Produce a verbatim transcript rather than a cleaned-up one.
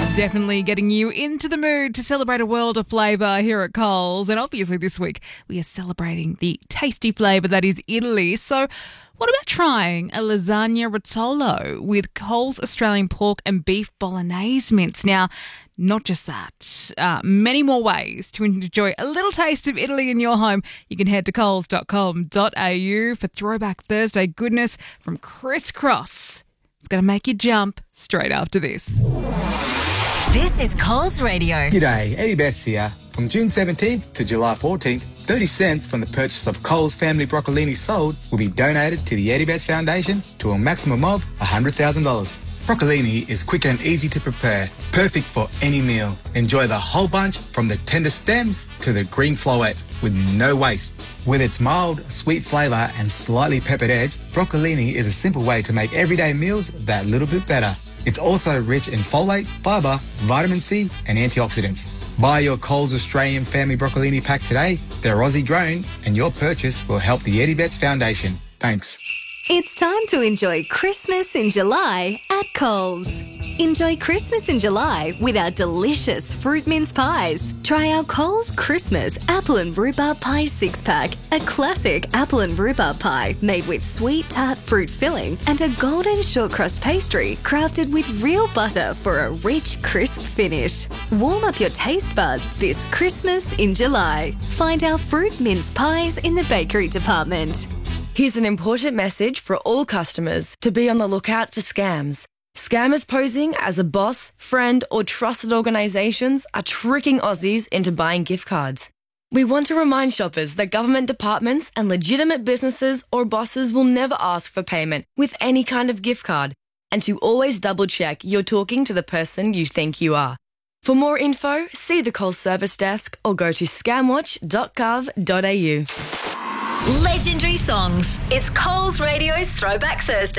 Definitely getting you into the mood to celebrate a world of flavour here at Coles. And obviously this week we are celebrating the tasty flavour that is Italy. So what about trying a lasagna rotolo with Coles Australian pork and beef bolognese mince? Now, not just that, uh, many more ways to enjoy a little taste of Italy in your home. You can head to coles dot com dot a u for Throwback Thursday goodness from Criss Cross. It's going to make you jump straight after this. This is Coles Radio. G'day, Eddie Betts here. From June seventeenth to July fourteenth, thirty cents from the purchase of Coles family broccolini sold will be donated to the Eddie Betts Foundation to a maximum of one hundred thousand dollars. Broccolini is quick and easy to prepare, perfect for any meal. Enjoy the whole bunch from the tender stems to the green florets with no waste. With its mild, sweet flavour and slightly peppered edge, broccolini is a simple way to make everyday meals that little bit better. It's also rich in folate, fibre, vitamin C and antioxidants. Buy your Coles Australian Family Broccolini pack today. They're Aussie grown and your purchase will help the Eddie Betts Foundation. Thanks. It's time to enjoy Christmas in July at Coles. Enjoy Christmas in July with our delicious fruit mince pies. Try our Coles Christmas apple and rhubarb pie six-pack, a classic apple and rhubarb pie made with sweet tart fruit filling and a golden short crust pastry crafted with real butter for a rich, crisp finish. Warm up your taste buds this Christmas in July. Find our fruit mince pies in the bakery department. Here's an important message for all customers to be on the lookout for scams. Scammers posing as a boss, friend or trusted organisations are tricking Aussies into buying gift cards. We want to remind shoppers that government departments and legitimate businesses or bosses will never ask for payment with any kind of gift card, and to always double check you're talking to the person you think you are. For more info, see the Coles service desk or go to scamwatch dot gov dot a u. Legendary songs. It's Coles Radio's Throwback Thursday.